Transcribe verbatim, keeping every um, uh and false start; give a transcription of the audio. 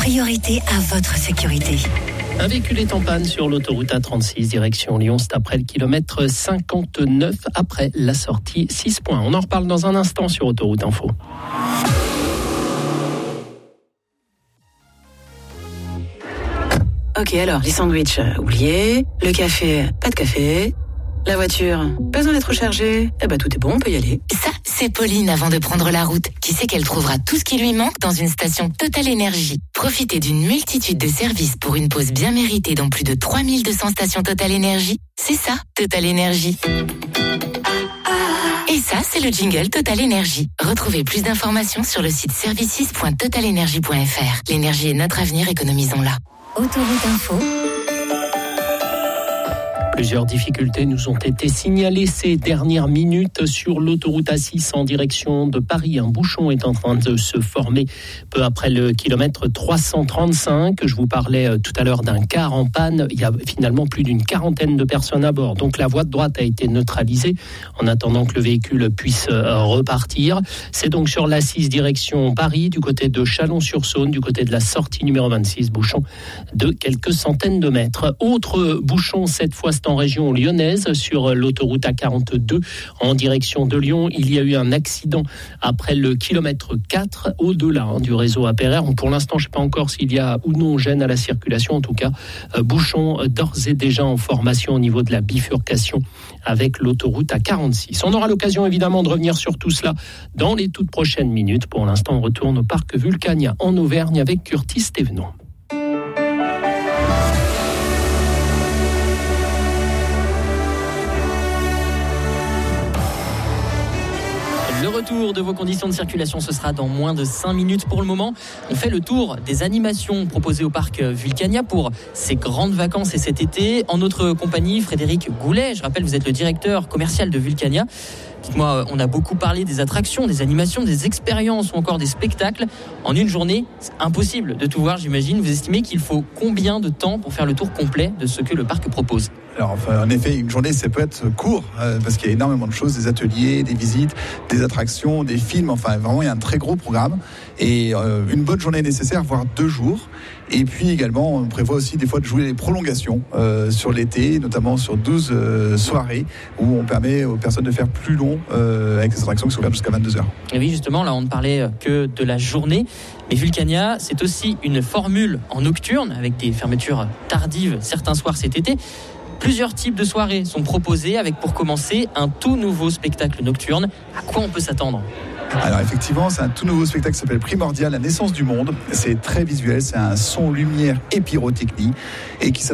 priorité à votre sécurité. Un véhicule est en panne sur l'autoroute A trente-six, direction Lyon. C'est après le kilomètre cinquante-neuf, après la sortie six points. On en reparle dans un instant sur Autoroute Info. Ok, alors, les sandwichs, euh, oubliés. Le café, pas de café. La voiture, pas besoin d'être rechargée. Eh ben, tout est bon, on peut y aller. Ça, c'est Pauline avant de prendre la route, qui sait qu'elle trouvera tout ce qui lui manque dans une station Total Énergie. Profitez d'une multitude de services pour une pause bien méritée dans plus de trois mille deux cents stations Total Énergie. C'est ça, Total Énergie. Et ça, c'est le jingle Total Énergie. Retrouvez plus d'informations sur le site services point total énergie point f r. L'énergie est notre avenir, économisons-la. Autoroute Info. Plusieurs difficultés nous ont été signalées ces dernières minutes sur l'autoroute A six en direction de Paris. Un bouchon est en train de se former peu après le kilomètre trois cent trente-cinq. Je vous parlais tout à l'heure d'un car en panne. Il y a finalement plus d'une quarantaine de personnes à bord. Donc la voie de droite a été neutralisée en attendant que le véhicule puisse repartir. C'est donc sur l'A six direction Paris, du côté de Chalon-sur-Saône, du côté de la sortie numéro vingt-six, bouchon de quelques centaines de mètres. Autre bouchon, cette fois c'est en région lyonnaise, sur l'autoroute A quarante-deux en direction de Lyon. Il y a eu un accident après le kilomètre quatre, au-delà hein, du réseau A P R R. Pour l'instant, je ne sais pas encore s'il y a ou non gêne à la circulation. En tout cas, euh, bouchon euh, d'ores et déjà en formation au niveau de la bifurcation avec l'autoroute A quarante-six. On aura l'occasion évidemment de revenir sur tout cela dans les toutes prochaines minutes. Pour l'instant, on retourne au parc Vulcania en Auvergne avec Curtis Thévenon. Le retour de vos conditions de circulation, ce sera dans moins de cinq minutes. Pour le moment, on fait le tour des animations proposées au parc Vulcania pour ces grandes vacances et cet été. En notre compagnie, Frédéric Goulet, je rappelle, vous êtes le directeur commercial de Vulcania. Dites-moi, on a beaucoup parlé des attractions, des animations, des expériences ou encore des spectacles. En une journée, c'est impossible de tout voir, j'imagine. Vous estimez qu'il faut combien de temps pour faire le tour complet de ce que le parc propose ? Alors, enfin, en effet, une journée, ça peut être court, euh, parce qu'il y a énormément de choses, des ateliers, des visites, des attractions, des films. Enfin, vraiment, il y a un très gros programme. Et euh, une bonne journée est nécessaire, voire deux jours. Et puis également, on prévoit aussi des fois de jouer les prolongations euh, sur l'été, notamment sur douze euh, soirées, où on permet aux personnes de faire plus long euh, avec des attractions qui sont ouvertes jusqu'à vingt-deux heures. Et oui, justement, là, on ne parlait que de la journée. Mais Vulcania, c'est aussi une formule en nocturne, avec des fermetures tardives certains soirs cet été. Plusieurs types de soirées sont proposées, avec pour commencer un tout nouveau spectacle nocturne. À quoi on peut s'attendre ? Alors effectivement, c'est un tout nouveau spectacle qui s'appelle Primordial, la naissance du monde. C'est très visuel, c'est un son, lumière et pyrotechnie et qui